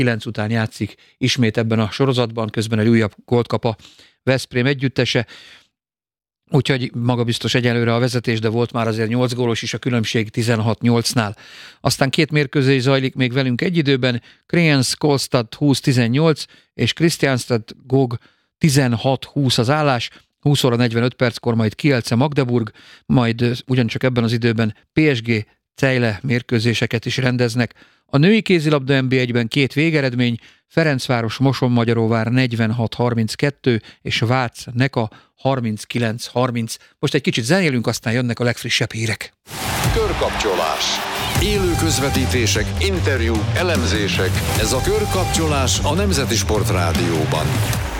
9 után játszik ismét ebben a sorozatban, közben egy újabb gólt kap a Veszprém együttese. Úgyhogy magabiztos egyelőre a vezetés, de volt már azért 8 gólos is a különbség 16-8-nál. Aztán 2 mérkőzés zajlik még velünk egy időben, Kriens Kolstad 20-18 és Kristianstad GOG 16-20 az állás, 20 óra 45 perckor majd Kielce Magdeburg, majd ugyancsak ebben az időben PSG Ceyle mérkőzéseket is rendeznek. A női kézilabda NB1-ben 2 végeredmény, Ferencváros Mosonmagyaróvár 46-32 és Vác Neka 39-30. Most egy kicsit zenélünk, aztán jönnek a legfrissebb hírek. Körkapcsolás. Élő közvetítések, interjúk, elemzések. Ez a Körkapcsolás a Nemzeti Sport Rádióban.